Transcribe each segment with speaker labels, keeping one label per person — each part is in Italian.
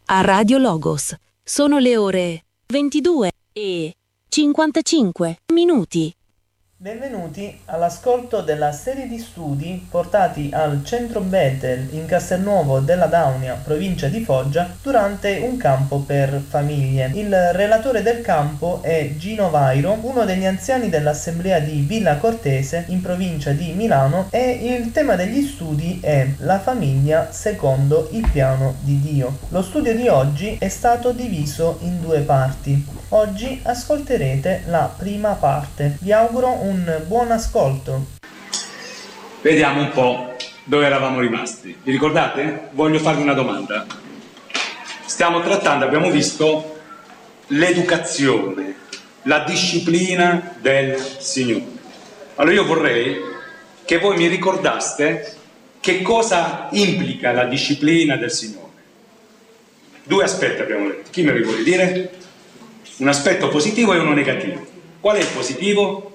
Speaker 1: a Radio Logos. Sono le ore 22:55.
Speaker 2: Benvenuti all'ascolto della serie di studi portati al Centro Bethel in Castelnuovo della Daunia, provincia di Foggia, durante un campo per famiglie. Il relatore del campo è Gino Vairo, uno degli anziani dell'assemblea di Villa Cortese in provincia di Milano, e il tema degli studi è la famiglia secondo il piano di Dio. Lo studio di oggi è stato diviso in due parti. Oggi ascolterete la prima parte. Vi auguro un buon ascolto.
Speaker 3: Vediamo un po' dove eravamo rimasti. Vi ricordate? Voglio farvi una domanda. Stiamo trattando, abbiamo visto, l'educazione, la disciplina del Signore. Allora io vorrei che voi mi ricordaste che cosa implica la disciplina del Signore. Due aspetti abbiamo detto. Chi me li vuole dire? Un aspetto positivo e uno negativo. Qual è il positivo?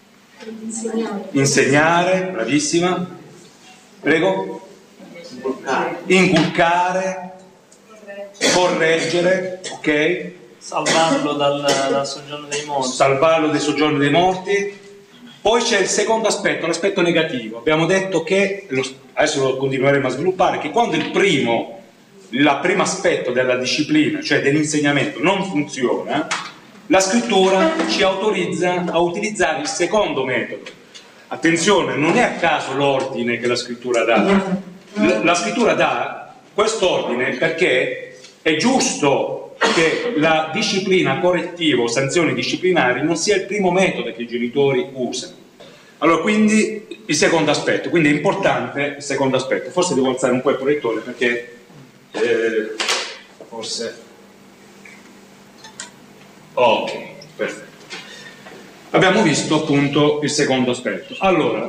Speaker 3: Insegnare, bravissima. Prego. Inculcare, correggere, ok?
Speaker 4: Salvarlo dal soggiorno dei morti.
Speaker 3: Salvarlo dai soggiorni dei morti. Poi c'è il secondo aspetto, l'aspetto negativo. Abbiamo detto che, adesso lo continueremo a sviluppare, che quando il primo aspetto della disciplina, cioè dell'insegnamento, non funziona, la scrittura ci autorizza a utilizzare il secondo metodo. Attenzione, non è a caso l'ordine che la scrittura dà. La scrittura dà quest'ordine perché è giusto che la disciplina correttiva o sanzioni disciplinari non sia il primo metodo che i genitori usano. Allora, quindi il secondo aspetto, quindi è importante il secondo aspetto. Forse devo alzare un po' il proiettore perché forse... Ok, perfetto. Abbiamo visto appunto il secondo aspetto. Allora,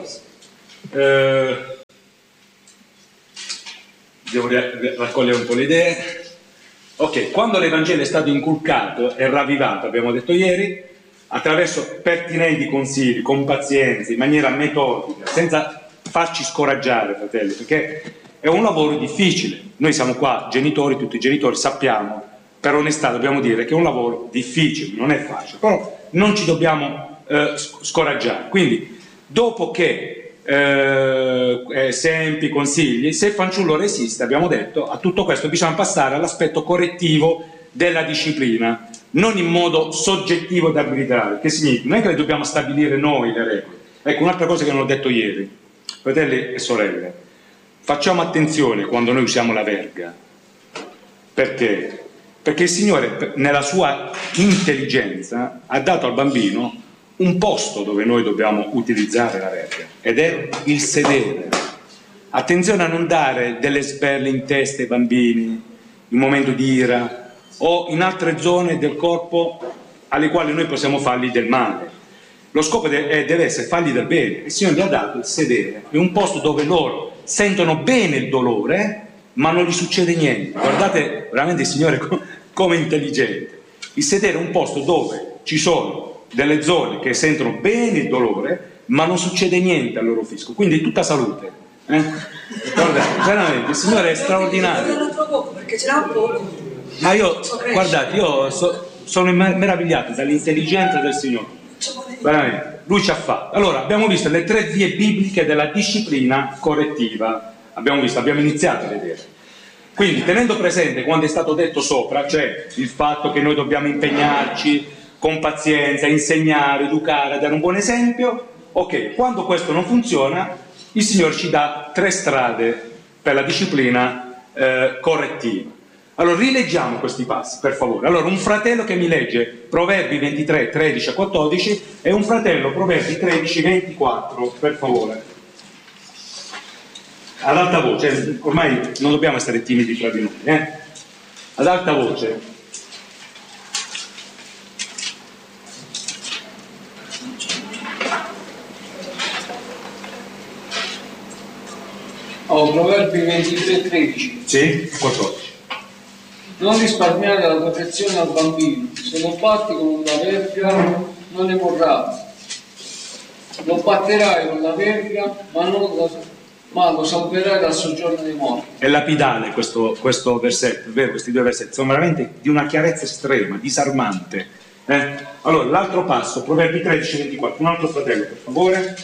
Speaker 3: devo raccogliere un po' le idee. Ok, quando l'Evangelo è stato inculcato e ravvivato, abbiamo detto ieri, attraverso pertinenti consigli, con pazienza, in maniera metodica, senza farci scoraggiare, fratelli, perché è un lavoro difficile. Noi siamo qua, genitori, tutti i genitori, sappiamo, per onestà dobbiamo dire che è un lavoro difficile, non è facile, però non ci dobbiamo scoraggiare. Quindi, dopo che esempi, consigli, se il fanciullo resiste, abbiamo detto, a tutto questo bisogna passare all'aspetto correttivo della disciplina, non in modo soggettivo ed arbitrario. Che significa? Non è che le dobbiamo stabilire noi le regole. Ecco, un'altra cosa che non ho detto ieri, fratelli e sorelle, facciamo attenzione quando noi usiamo la verga. Perché? Perché il Signore, nella sua intelligenza, ha dato al bambino un posto dove noi dobbiamo utilizzare la verga, ed è il sedere. Attenzione a non dare delle sberle in testa ai bambini in momento di ira o in altre zone del corpo alle quali noi possiamo fargli del male. Lo scopo deve essere fargli del bene. Il Signore gli ha dato il sedere, è un posto dove loro sentono bene il dolore ma non gli succede niente. Guardate veramente il Signore come è intelligente. Il sedere è un posto dove ci sono delle zone che sentono bene il dolore ma non succede niente al loro fisico, quindi tutta salute. Guardate, veramente il Signore è straordinario.
Speaker 5: Perché ce l'ha poco.
Speaker 3: Ma guardate, sono meravigliato dall'intelligenza del Signore, veramente, Lui ci ha fatto. Allora, abbiamo visto le tre vie bibliche della disciplina correttiva, abbiamo iniziato a vedere. Quindi, tenendo presente quanto è stato detto sopra, cioè il fatto che noi dobbiamo impegnarci con pazienza, insegnare, educare, dare un buon esempio, ok, quando questo non funziona, il Signore ci dà tre strade per la disciplina correttiva. Allora, rileggiamo questi passi, per favore. Allora, un fratello che mi legge Proverbi 23, 13 a 14 e un fratello Proverbi 13, 24, per favore. Ad alta voce, ormai non dobbiamo essere timidi tra di noi, Ad alta voce.
Speaker 6: Proverbi 23, 13.
Speaker 3: Sì, 14.
Speaker 6: Non risparmiare la correzione al bambino, se lo batti con una verga non ne vorrà. Lo batterai con la verga, ma non ma lo salverai dal soggiorno dei morti.
Speaker 3: È lapidale questo versetto, è vero? Questi due versetti sono veramente di una chiarezza estrema, disarmante. Allora, l'altro passo, Proverbi 13:24, un altro fratello, per favore.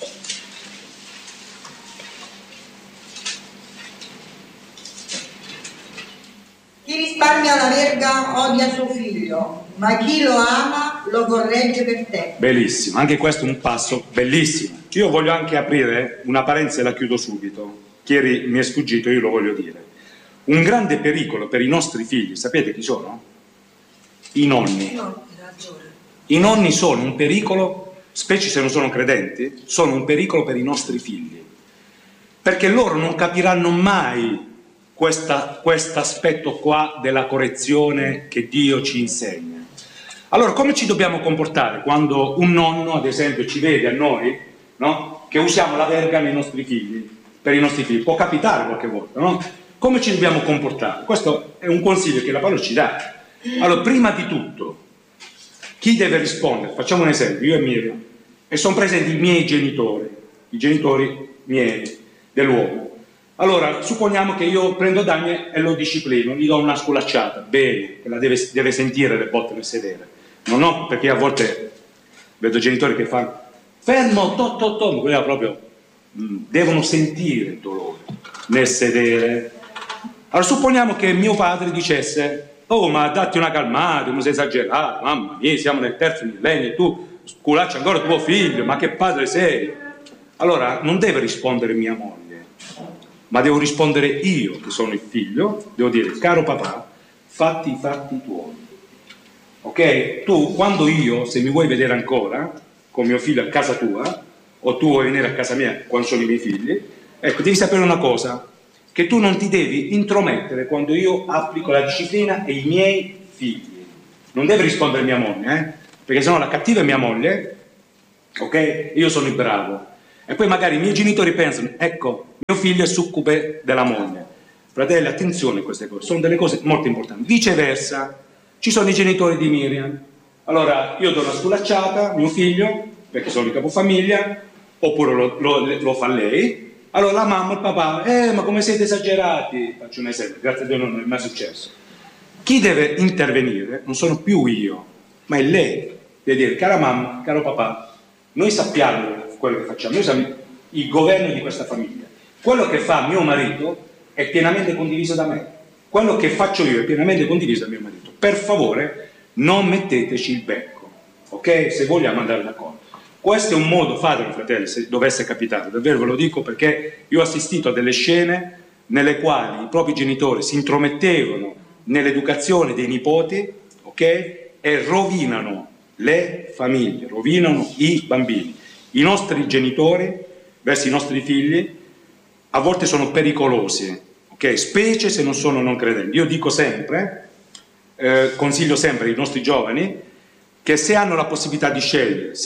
Speaker 5: Chi risparmia la verga odia suo figlio, ma chi lo ama lo corregge per te.
Speaker 3: Bellissimo, anche questo è un passo bellissimo. Io voglio anche aprire una parentesi e la chiudo subito. Ieri mi è sfuggito, io lo voglio dire. Un grande pericolo per i nostri figli, sapete chi sono? I nonni. I nonni sono un pericolo, specie se non sono credenti, sono un pericolo per i nostri figli. Perché loro non capiranno mai questo aspetto qua della correzione che Dio ci insegna. Allora, come ci dobbiamo comportare quando un nonno, ad esempio, ci vede a noi, no? Che usiamo la verga nei nostri figli, per i nostri figli? Può capitare qualche volta, no? Come ci dobbiamo comportare? Questo è un consiglio che la parola ci dà. Allora, prima di tutto, chi deve rispondere? Facciamo un esempio, io e Miriam, e sono presenti i miei genitori, i genitori miei, dell'uomo. Allora, supponiamo che io prendo Daniel e lo disciplino, gli do una sculacciata, bene, che la deve sentire le botte nel sedere. No, perché a volte vedo genitori che fanno, fermo, quelli proprio devono sentire il dolore nel sedere. Allora, supponiamo che mio padre dicesse, oh, ma datti una calmata, non sei esagerato, mamma mia, siamo nel terzo millennio e tu sculacci ancora tuo figlio, ma che padre sei? Allora, non deve rispondere mia moglie, ma devo rispondere io che sono il figlio, devo dire, caro papà, fatti i fatti tuoi. Ok? Tu, quando se mi vuoi vedere ancora, con mio figlio a casa tua, o tu vuoi venire a casa mia quando sono i miei figli, ecco, devi sapere una cosa, che tu non ti devi intromettere quando io applico la disciplina ai miei figli. Non deve rispondere mia moglie, perché sennò la cattiva è mia moglie, ok? Io sono il bravo. E poi magari i miei genitori pensano, ecco, mio figlio è succube della moglie. Fratelli, attenzione a queste cose, sono delle cose molto importanti. Viceversa, ci sono i genitori di Miriam. Allora, io do una sculacciata, mio figlio, perché sono il capofamiglia, oppure lo fa lei. Allora la mamma e il papà, ma come siete esagerati? Faccio un esempio, grazie a Dio non è mai successo. Chi deve intervenire non sono più io, ma è lei. Deve dire, cara mamma, caro papà, noi sappiamo quello che facciamo, noi siamo il governo di questa famiglia. Quello che fa mio marito è pienamente condiviso da me. Quello che faccio io è pienamente condiviso da mio marito. Per favore, non metteteci il becco, ok? Se vogliamo andare d'accordo. Questo è un modo, fatelo fratelli, se dovesse capitare, davvero ve lo dico perché io ho assistito a delle scene nelle quali i propri genitori si intromettevano nell'educazione dei nipoti, ok? E rovinano le famiglie, rovinano i bambini. I nostri genitori verso i nostri figli a volte sono pericolosi, ok? Specie se non sono non credenti. Io dico sempre, consiglio sempre ai nostri giovani che se hanno la possibilità di scegliere,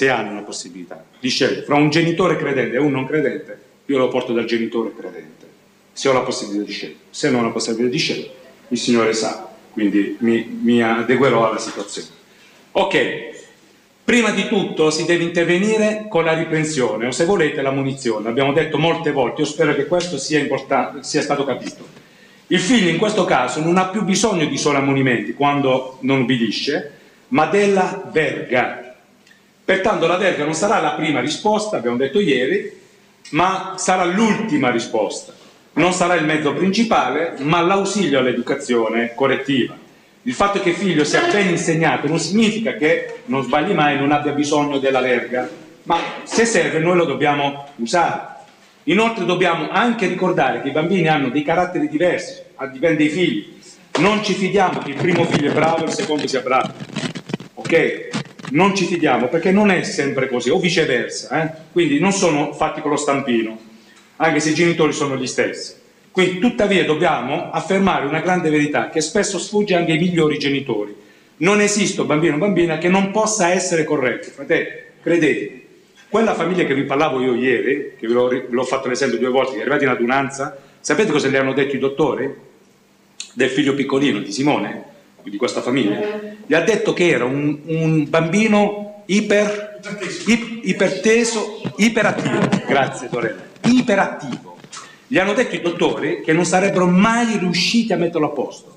Speaker 3: fra un genitore credente e un non credente, io lo porto dal genitore credente, se ho la possibilità di scegliere. Se non ho la possibilità di scegliere, il Signore sa, quindi mi adeguerò alla situazione. Ok, prima di tutto si deve intervenire con la riprensione, o se volete la munizione, l'abbiamo detto molte volte, io spero che questo sia stato capito. Il figlio in questo caso non ha più bisogno di soli ammonimenti quando non ubbidisce, ma della verga. Pertanto la verga non sarà la prima risposta, abbiamo detto ieri, ma sarà l'ultima risposta. Non sarà il mezzo principale, ma l'ausilio all'educazione correttiva. Il fatto che il figlio sia ben insegnato non significa che non sbagli mai e non abbia bisogno della verga, ma se serve noi lo dobbiamo usare. Inoltre dobbiamo anche ricordare che i bambini hanno dei caratteri diversi, dipende dai figli. Non ci fidiamo che il primo figlio è bravo e il secondo sia bravo. Ok? Non ci fidiamo perché non è sempre così, o viceversa. Quindi non sono fatti con lo stampino, anche se i genitori sono gli stessi. Quindi tuttavia dobbiamo affermare una grande verità che spesso sfugge anche ai migliori genitori. Non esiste bambino o bambina che non possa essere corretto. Fratelli, credetemi, quella famiglia che vi parlavo io ieri, che ve l'ho fatto l'esempio 2 volte, che è arrivata in adunanza, sapete cosa le hanno detto i dottori? Del figlio piccolino di Simone, di questa famiglia, gli ha detto che era un bambino iperteso, iperattivo, grazie Dorella, iperattivo. Gli hanno detto i dottori che non sarebbero mai riusciti a metterlo a posto.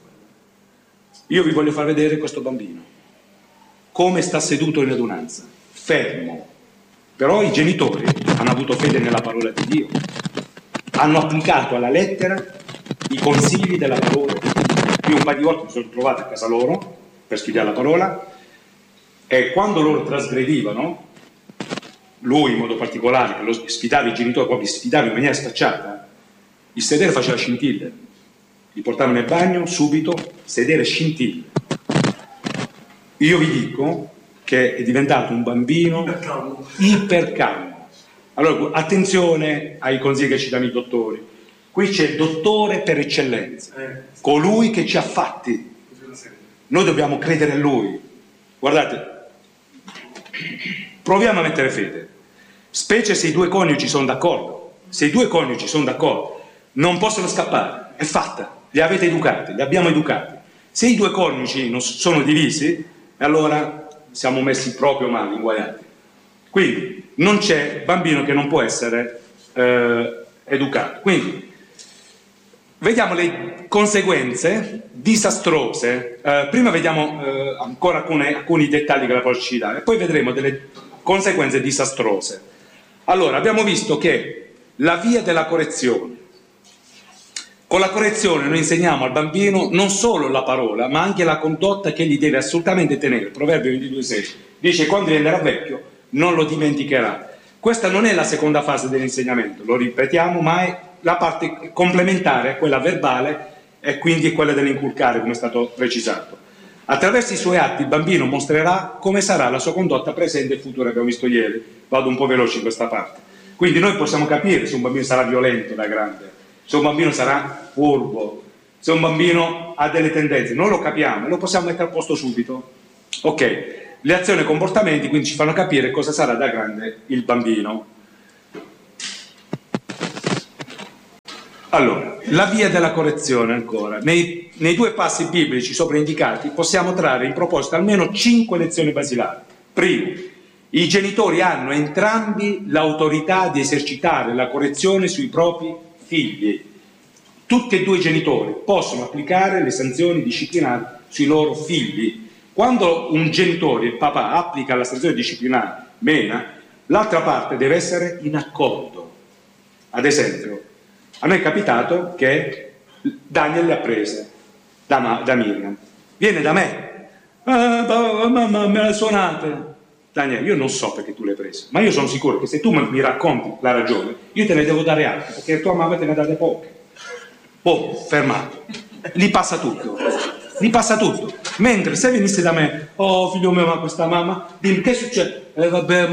Speaker 3: Io vi voglio far vedere questo bambino, come sta seduto in adunanza, fermo. Però i genitori hanno avuto fede nella parola di Dio, hanno applicato alla lettera i consigli della parola. Io un paio di volte mi sono trovato a casa loro per studiare la parola, e quando loro trasgredivano, lui in modo particolare, che lo sfidava i genitori, proprio sfidava in maniera scacciata, il sedere faceva scintille, li portavano nel bagno subito, sedere scintille. Io vi dico che è diventato un bambino ipercalmo. Allora, attenzione ai consigli che ci danno i dottori. Qui c'è il dottore per eccellenza, colui che ci ha fatti. Noi dobbiamo credere a lui. Guardate, proviamo a mettere fede, specie se i due coniugi sono d'accordo. Se i due coniugi sono d'accordo, non possono scappare, è fatta, li avete educati, li abbiamo educati. Se i due coniugi non sono divisi, allora siamo messi proprio male, inguaiati. Quindi non c'è bambino che non può essere educato. Quindi vediamo le conseguenze disastrose. Prima vediamo ancora alcuni dettagli che la parola ci dà, e poi vedremo delle conseguenze disastrose. Allora, abbiamo visto che la via della correzione. Con la correzione noi insegniamo al bambino non solo la parola, ma anche la condotta che egli deve assolutamente tenere. Proverbio 22,6 dice: quando diventerà vecchio non lo dimenticherà. Questa non è la seconda fase dell'insegnamento, lo ripetiamo, ma è la parte complementare, quella verbale, e quindi è quella dell'inculcare, come è stato precisato. Attraverso i suoi atti il bambino mostrerà come sarà la sua condotta presente e futura, abbiamo visto ieri. Vado un po' veloce in questa parte. Quindi noi possiamo capire se un bambino sarà violento da grande, se un bambino sarà furbo, se un bambino ha delle tendenze. Noi lo capiamo, lo possiamo mettere a posto subito. Ok, le azioni e i comportamenti quindi ci fanno capire cosa sarà da grande il bambino. Allora, la via della correzione ancora. Nei due passi biblici sopra indicati possiamo trarre in proposito almeno 5 lezioni basilari. Primo, i genitori hanno entrambi l'autorità di esercitare la correzione sui propri figli. Tutti e due i genitori possono applicare le sanzioni disciplinari sui loro figli. Quando un genitore, il papà, applica la sanzione disciplinare, mena, l'altra parte deve essere in accordo. Ad esempio, a noi è capitato che Daniel le ha prese da Miriam. Viene da me. Mamma, me le suonate. Daniel, io non so perché tu le hai prese, ma io sono sicuro che se tu mi racconti la ragione, io te ne devo dare altre, perché tua mamma te ne ha date poche. Boh, fermato. Gli passa tutto. Mentre se venisse da me, oh figlio mio, ma questa mamma, dimmi che succede? Vabbè,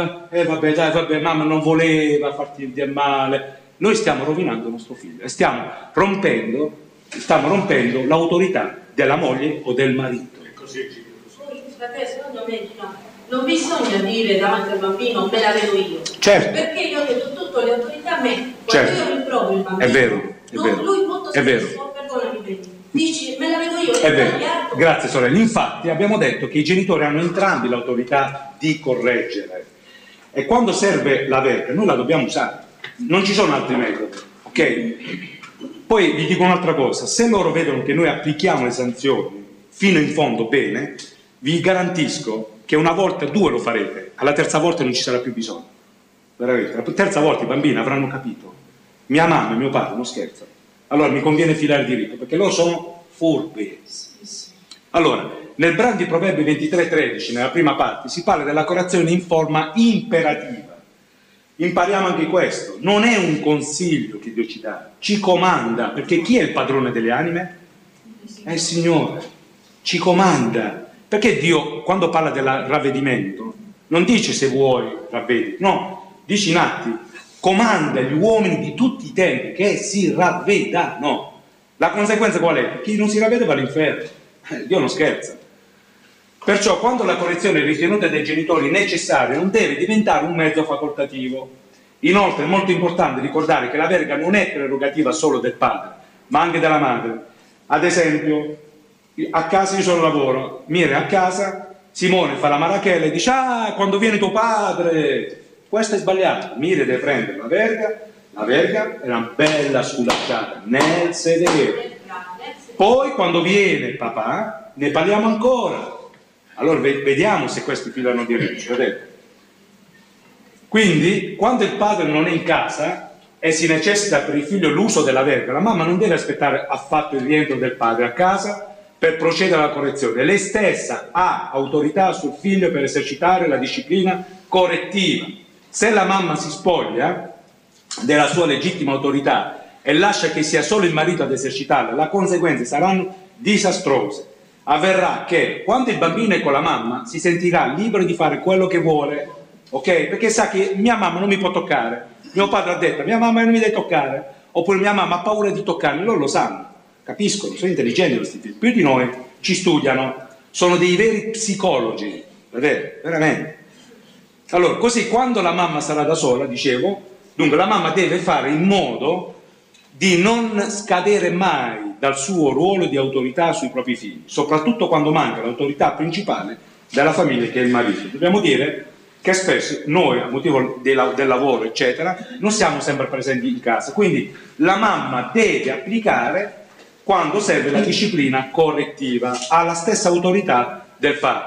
Speaker 3: mamma non voleva farti del male. Noi stiamo rovinando il nostro figlio e stiamo rompendo l'autorità della moglie o del marito.
Speaker 7: Fratello, secondo me non bisogna dire davanti al bambino me la vedo io.
Speaker 3: Certo.
Speaker 7: Perché io ho detto tutte le autorità a me. Quando
Speaker 3: Certo.
Speaker 7: io rimprovero il bambino,
Speaker 3: È vero.
Speaker 7: lui molto
Speaker 3: È vero.
Speaker 7: spesso, perdonami, dici me la vedo io.
Speaker 3: È vero. Grazie sorella. Infatti abbiamo detto che i genitori hanno entrambi l'autorità di correggere, e quando serve la verga noi la dobbiamo usare. Non ci sono altri metodi, ok? Poi vi dico un'altra cosa: se loro vedono che noi applichiamo le sanzioni fino in fondo bene, vi garantisco che una volta, due lo farete, alla terza volta non ci sarà più bisogno. Veramente, la terza volta i bambini avranno capito: mia mamma e mio padre non scherzano, allora mi conviene filare diritto, perché loro sono furbi. Allora, nel brano di Proverbi 23,13, nella prima parte, si parla della correzione in forma imperativa. Impariamo anche questo: non è un consiglio che Dio ci dà, ci comanda, perché chi è il padrone delle anime? È il Signore, ci comanda. Perché Dio, quando parla del ravvedimento, non dice se vuoi ravvedi, no, dice in Atti, comanda gli uomini di tutti i tempi che si ravvedano. La conseguenza qual è? Chi non si ravvede va all'inferno. Dio non scherza. Perciò quando la correzione è ritenuta dai genitori necessaria non deve diventare un mezzo facoltativo. Inoltre è molto importante ricordare che la verga non è prerogativa solo del padre, ma anche della madre. Ad esempio, a casa io sono al lavoro, Miriam a casa, Simone fa la marachella e dice: ah, quando viene tuo padre, questo è sbagliato. Miriam deve prendere la verga, La verga è una bella sculacciata nel sedere. Poi quando viene papà ne parliamo ancora. Allora vediamo se questi filano diritto, vedete? Quindi quando il padre non è in casa e si necessita per il figlio l'uso della verga, la mamma non deve aspettare affatto il rientro del padre a casa per procedere alla correzione. Lei stessa ha autorità sul figlio per esercitare la disciplina correttiva. Se la mamma si spoglia della sua legittima autorità e lascia che sia solo il marito ad esercitarla, le conseguenze saranno disastrose. Avverrà che quando il bambino è con la mamma si sentirà libero di fare quello che vuole, ok? Perché sa che mia mamma non mi può toccare, mio padre ha detto mia mamma non mi deve toccare, oppure mia mamma ha paura di toccarmi. Loro lo sanno, capiscono, sono intelligenti questi figli, più di noi, ci studiano, sono dei veri psicologi, vedete? Veramente. Allora, così quando la mamma sarà da sola, dicevo, dunque la mamma deve fare in modo di non scadere mai dal suo ruolo di autorità sui propri figli, soprattutto quando manca l'autorità principale della famiglia, che è il marito. Dobbiamo dire che spesso noi, a motivo del lavoro, eccetera, non siamo sempre presenti in casa, quindi la mamma deve applicare, quando serve, la disciplina correttiva, ha la stessa autorità del padre.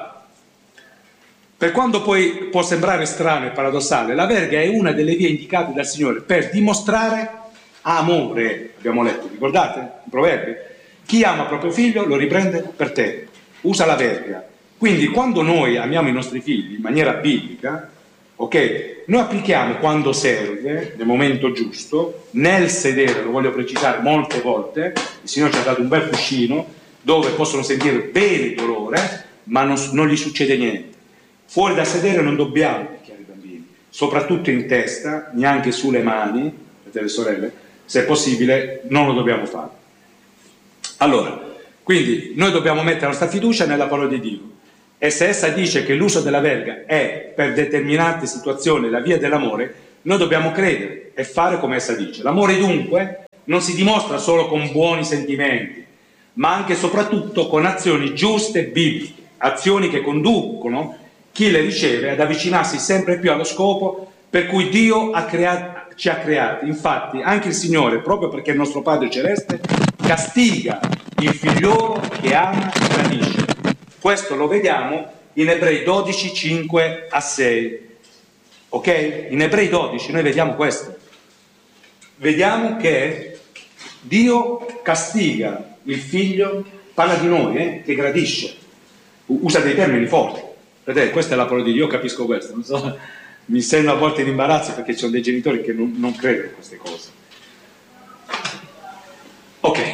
Speaker 3: Per quanto poi può sembrare strano e paradossale, la verga è una delle vie indicate dal Signore per dimostrare amore, abbiamo letto, ricordate? I proverbi? Chi ama proprio figlio lo riprende per te, usa la verga. Quindi quando noi amiamo i nostri figli in maniera biblica, ok, noi applichiamo quando serve, nel momento giusto, nel sedere, lo voglio precisare molte volte, il Signore ci ha dato un bel cuscino dove possono sentire bene il dolore, ma non gli succede niente. Fuori dal sedere non dobbiamo picchiare i bambini, soprattutto in testa, neanche sulle mani, fratelli e sorelle, se è possibile non lo dobbiamo fare. Allora, quindi noi dobbiamo mettere la nostra fiducia nella parola di Dio, e se essa dice che l'uso della verga è per determinate situazioni la via dell'amore, noi dobbiamo credere e fare come essa dice. L'amore dunque non si dimostra solo con buoni sentimenti, ma anche e soprattutto con azioni giuste bibliche, azioni che conducono chi le riceve ad avvicinarsi sempre più allo scopo per cui Dio ci ha creati. Infatti anche il Signore, proprio perché è il nostro Padre Celeste, castiga il figliolo che ama e gradisce. Questo lo vediamo in Ebrei 12, 5 a 6. Ok? In Ebrei 12 noi vediamo questo. Vediamo che Dio castiga il figlio, parla di noi, che gradisce. Usa dei termini forti. Vedete, questa è la parola di Dio, io capisco questo. Non so, mi sento a volte in imbarazzo perché ci sono dei genitori che non credono in queste cose. Ok.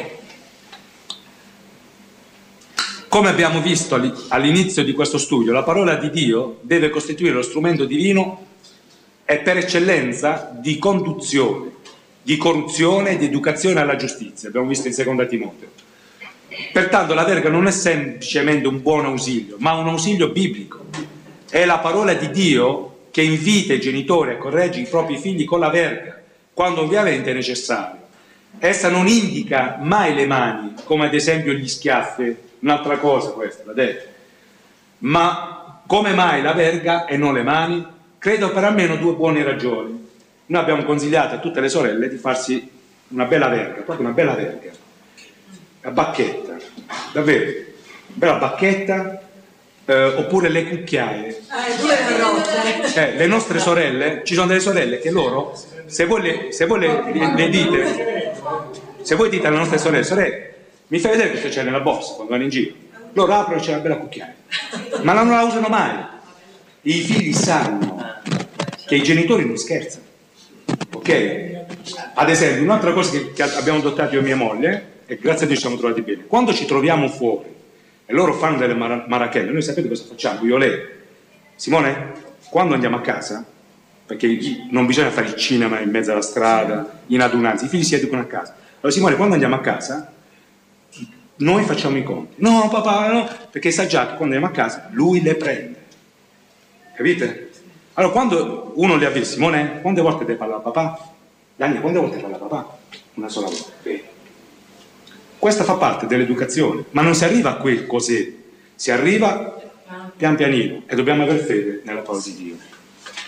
Speaker 3: Come abbiamo visto all'inizio di questo studio, la parola di Dio deve costituire lo strumento divino e per eccellenza di conduzione, di corruzione e di educazione alla giustizia. Abbiamo visto in Seconda Timoteo. Pertanto la verga non è semplicemente un buon ausilio, ma un ausilio biblico. È la parola di Dio che invita i genitori a correggere i propri figli con la verga, quando ovviamente è necessario. Essa non indica mai le mani, come ad esempio gli schiaffi, un'altra cosa questa, vedete? Ma come mai la verga e non le mani? Credo per almeno due buone ragioni. Noi abbiamo consigliato a tutte le sorelle di farsi una bella verga, proprio una bella verga, la bacchetta, davvero, bella bacchetta, oppure le cucchiaie. Le nostre sorelle, ci sono delle sorelle che loro, se voi le dite, se voi dite alle nostre sorelle, mi fai vedere cosa c'è nella borsa quando vanno in giro, loro aprono e c'è una bella cucchiaia, ma non la usano mai. I figli sanno che i genitori non scherzano, ok? Ad esempio, un'altra cosa che abbiamo adottato io e mia moglie, e grazie a Dio ci siamo trovati bene, quando ci troviamo fuori e loro fanno delle marachelle, noi sapete cosa facciamo? Io e lei, Simone, quando andiamo a casa, perché non bisogna fare il cinema in mezzo alla strada, in adunanza, i figli si educano a casa. Allora Simone, quando andiamo a casa, noi facciamo i conti. No papà, no, perché sa già che quando andiamo a casa lui le prende. Capite? Allora quando uno le ha visti, Simone, quante volte devi parlare a papà? Dani, quante volte parla a papà? Una sola volta. Bene. Questa fa parte dell'educazione, ma non si arriva a quel così, si arriva pian pianino e dobbiamo avere fede nella parola di Dio.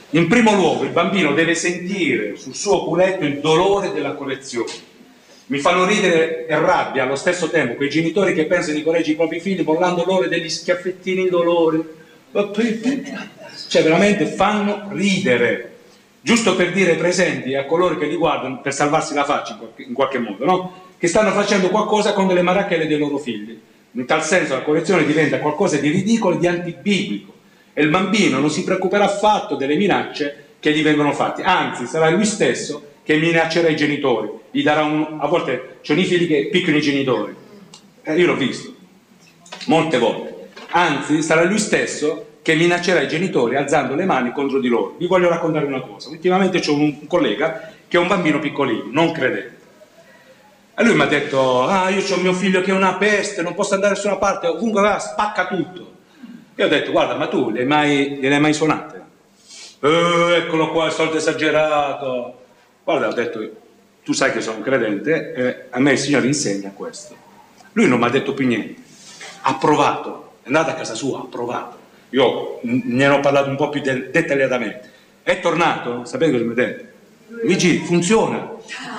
Speaker 3: In primo luogo il bambino deve sentire sul suo culetto il dolore della correzione. Mi fanno ridere e rabbia allo stesso tempo quei genitori che pensano di correggere i propri figli mollando loro degli schiaffettini di dolore. Cioè veramente fanno ridere. Giusto per dire ai presenti e a coloro che li guardano, per salvarsi la faccia in qualche modo, no? Che stanno facendo qualcosa con delle marachelle dei loro figli. In tal senso la correzione diventa qualcosa di ridicolo e di antibiblico e il bambino non si preoccuperà affatto delle minacce che gli vengono fatte, anzi sarà lui stesso che minaccerà i genitori, gli darà a volte c'è i figli che picchiano i genitori, io l'ho visto molte volte, anzi sarà lui stesso che minaccerà i genitori alzando le mani contro di loro. Vi voglio raccontare una cosa. Ultimamente c'ho un collega che ha un bambino piccolino, non credente, e lui mi ha detto: io ho mio figlio che è una peste, non posso andare da nessuna parte, ovunque va spacca tutto. E ho detto: guarda, ma tu gliele hai mai suonate? Eccolo qua, il solito esagerato. Guarda, ho detto, tu sai che sono credente e a me il Signore insegna questo. Lui non mi ha detto più niente, ha provato, è andato a casa sua, ha provato. Io ne ho parlato un po' più dettagliatamente. È tornato, sapete cosa mi ha detto? Luigi, funziona.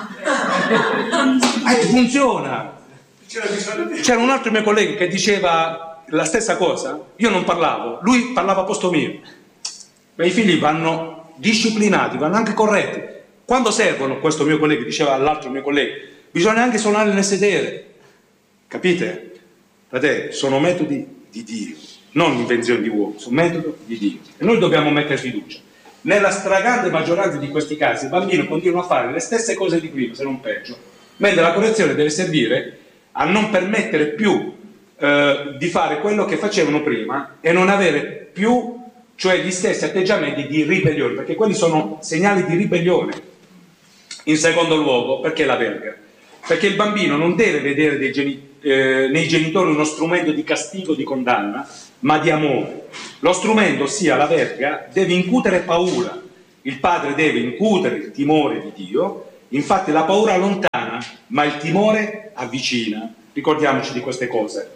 Speaker 3: Funziona. C'era un altro mio collega che diceva la stessa cosa, io non parlavo, lui parlava a posto mio. Ma i figli vanno disciplinati, vanno anche corretti. Quando servono, questo mio collega diceva all'altro mio collega, bisogna anche suonare nel sedere. Capite? Fratelli, sono metodi di Dio, non invenzioni di uomo, sono metodi di Dio. E noi dobbiamo mettere fiducia. Nella stragrande maggioranza di questi casi il bambino continua a fare le stesse cose di prima, se non peggio, mentre la correzione deve servire a non permettere più di fare quello che facevano prima e non avere più, cioè gli stessi atteggiamenti di ribellione, perché quelli sono segnali di ribellione. In secondo luogo, perché la verga? Perché il bambino non deve vedere nei genitori uno strumento di castigo, di condanna, ma di amore. Lo strumento, ossia la verga, deve incutere paura. Il padre deve incutere il timore di Dio. Infatti la paura allontana, ma il timore avvicina. Ricordiamoci di queste cose.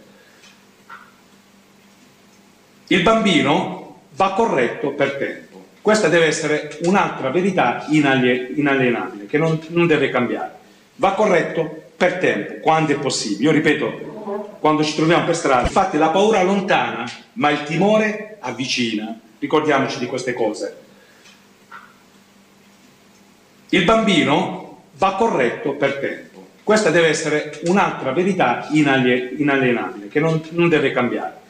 Speaker 3: Il bambino va corretto per tempo. Questa deve essere un'altra verità inalienabile, che non deve cambiare. Va corretto per tempo, quando è possibile. Io ripeto, quando ci troviamo per strada, infatti la paura allontana, ma il timore avvicina. Ricordiamoci di queste cose. Il bambino va corretto per tempo. Questa deve essere un'altra verità inalienabile, che non deve cambiare.